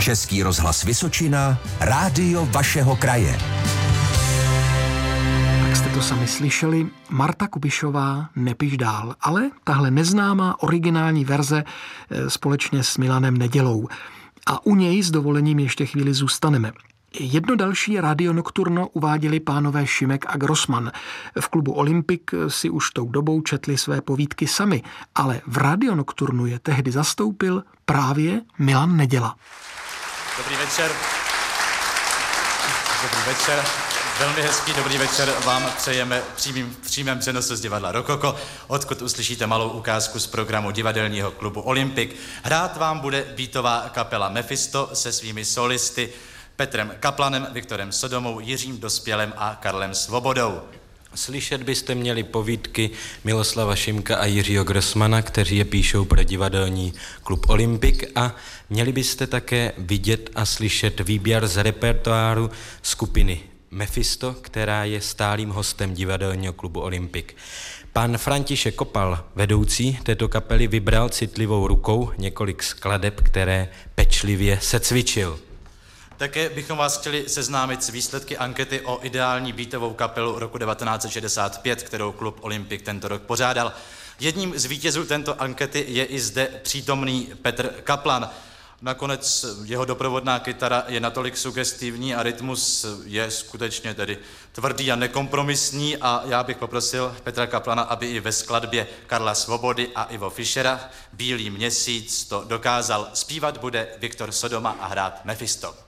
Český rozhlas Vysočina, rádio vašeho kraje. Tak jste to sami slyšeli, Marta Kubišová Nepiš dál, ale tahle neznámá originální verze společně s Milanem Nedělou. A u něj s dovolením ještě chvíli zůstaneme. Jedno další Radio Nocturno uváděli pánové Šimek a Grossman. V klubu Olympik si už tou dobou četli své povídky sami, ale v Radio Nocturnu je tehdy zastoupil právě Milan Neděla. Dobrý večer. Dobrý večer. Velmi hezký dobrý večer vám přejeme v přímém přenosu z divadla Rokoko, odkud uslyšíte malou ukázku z programu divadelního klubu Olympik. Hrát vám bude beatová kapela Mephisto se svými solisty Petrem Kaplanem, Viktorem Sodomou, Jiřím Dospělem a Karlem Svobodou. Slyšet byste měli povídky Miloslava Šimka a Jiřího Grossmana, kteří je píšou pro divadelní klub Olympik, a měli byste také vidět a slyšet výběr z repertoáru skupiny Mephisto, která je stálým hostem divadelního klubu Olympik. Pan František Kopal, vedoucí této kapely, vybral citlivou rukou několik skladeb, které pečlivě secvičil. Také bychom vás chtěli seznámit s výsledky ankety o ideální beatovou kapelu roku 1965, kterou klub Olympik tento rok pořádal. Jedním z vítězů této ankety je i zde přítomný Petr Kaplan. Nakonec jeho doprovodná kytara je natolik sugestivní a rytmus je skutečně tedy tvrdý a nekompromisní, a já bych poprosil Petra Kaplana, aby i ve skladbě Karla Svobody a Ivo Fischera Bílý měsíc to dokázal. Zpívat bude Viktor Sodoma a hrát Mephisto.